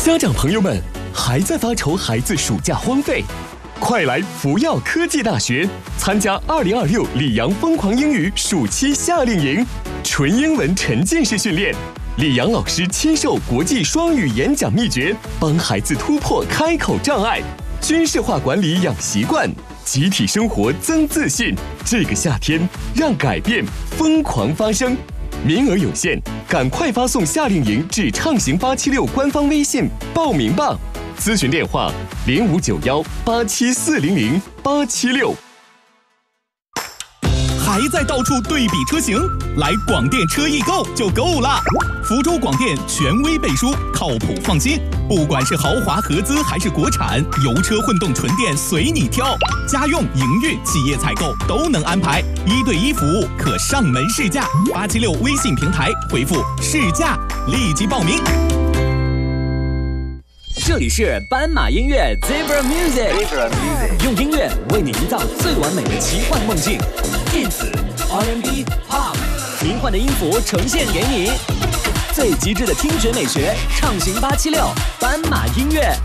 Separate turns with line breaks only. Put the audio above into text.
家长朋友们，还在发愁孩子暑假荒废？快来福耀科技大学参加2026里昂疯狂英语暑期夏令营，纯英文沉浸式训练，李阳老师亲授国际双语演讲秘诀，帮孩子突破开口障碍，军事化管理养习惯，集体生活增自信。这个夏天，让改变疯狂发生。名额有限，赶快发送夏令营至畅行876官方微信报名吧。咨询电话059187400876。
还在到处对比车型？来广电车易购就够了。福州广电权威背书，靠谱放心。不管是豪华合资还是国产，油车混动纯电随你挑，家用、营运、企业采购都能安排，1对1服务，可上门试驾。876微信平台回复试驾，立即报名。
这里是斑马音乐 Zebra Music， 用音乐为你营造最完美的奇幻梦境，电子、R&B、Pop， 迷幻的音符呈现给你，最极致的听觉美学，畅行876斑马音乐。